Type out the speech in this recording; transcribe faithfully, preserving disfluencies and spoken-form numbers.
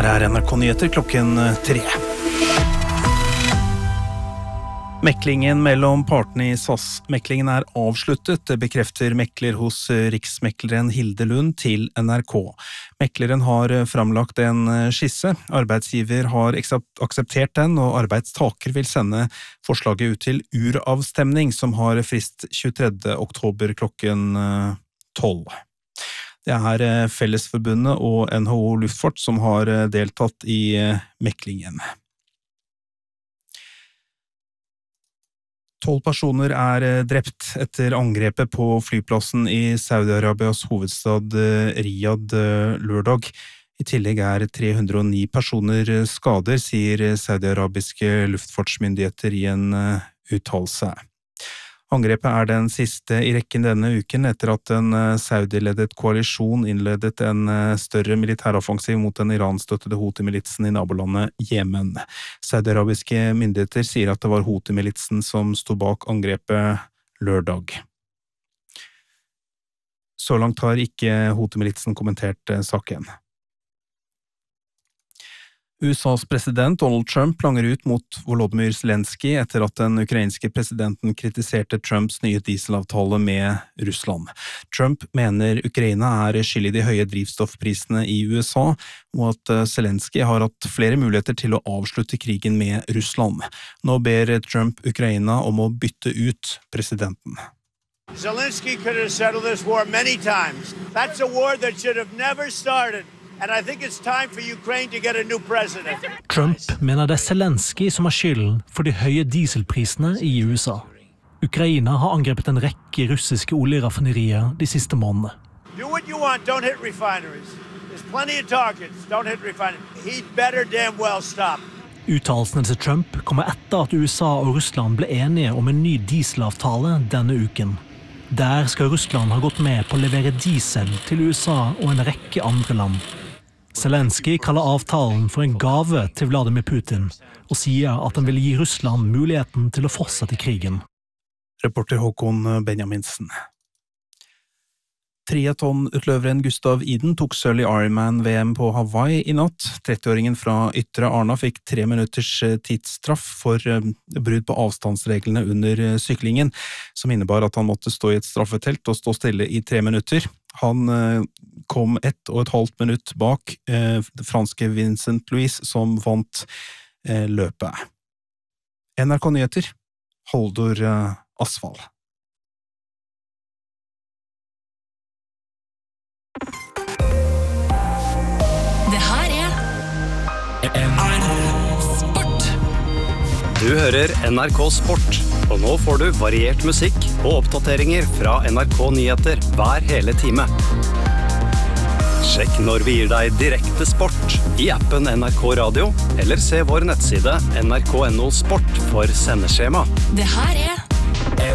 Her er N R K-nyheter klokken tre. Meklingen mellom partene i S A S. Meklingen er avsluttet, det bekrefter mekler hos riksmekleren Hilde Lund til N R K. Mekleren har framlagt en skisse, arbeidsgiver har akseptert den, og arbeidstaker vil sende forslaget ut til uravstemning, som har frist tjuetredje oktober klokken tolv. Det er Fellesforbundet og N H O Luftfart som har deltatt i meklingen. Tolv personer er drept etter angrepet på flyplassen i Saudi-Arabias hovedstad Riyadh lørdag. I tillegg er tre hundre og ni personer skader, sier saudi-arabiske luftfartsmyndigheter i en uttalelse. Angrepet er den siste i rekken denne uken etter at en Saudi-ledet koalisjon innledet en større militæroffensiv mot den Iran-støttede Houthi-militsen i nabolandet Jemen. Saudi-arabiske myndigheter sier at det var Houthi-militsen som stod bak angrepet lørdag. Så langt har ikke Houthi-militsen kommentert saken. U S A's president Donald Trump langer ut mot Volodymyr Zelensky etter at den ukrainske presidenten kritiserte Trumps nye dieselavtale med Russland. Trump mener Ukraina er skyld i de høye drivstoffprisene i U S A, og at Zelensky har hatt flere muligheter til å avslutte krigen med Russland. Nå ber Trump Ukraina om å bytte ut presidenten. Zelensky could have settled this war many times. That's a war that should have never started. And I think it's time for Ukraine to get a new president. Trump mener det er Zelensky som har skylden for de høye dieselprisene i U S A. Ukraina har angrepet en rekke russiske oljeraffinerier de siste månedene. Do what you want, don't hit refineries. There's plenty of targets, don't hit refineries. He'd better damn well stop. Uttalelsene til Trump kommer etter at U S A og Russland ble enige om en ny dieselavtale denne uken. Der skal Russland ha gått med på å levere diesel til U S A og en rekke andre land. Zelensky kaller avtalen for en gave til Vladimir Putin, og sier at han vil gi Russland muligheten til å fortsette krigen. Reporter Håkon Benjaminsen. Triathlon-utløveren Gustav Iden tok sølv i Ironman-V M på Hawaii i natt. trettiåringen fra Ytre Arna fikk tre minutters tidsstraff for brudd på avstandsreglene under syklingen, som innebar at han måtte stå i et straffetelt og stå stille i tre minutter. Han kom ett og et halvt minutt bak eh, det franske Vincent Louis, som vant eh, løpet. N R K-nyheter, Haldor eh, Asfall. Det her er N R K Sport. Du hører N R K Sport, og nå får du variert musikk og oppdateringer fra N R K Nyheter hver hele time. Sjekk når vi gir deg direkte sport i appen N R K Radio, eller se vår nettside N R K punktum N O Sport for sendeskjema. Det her er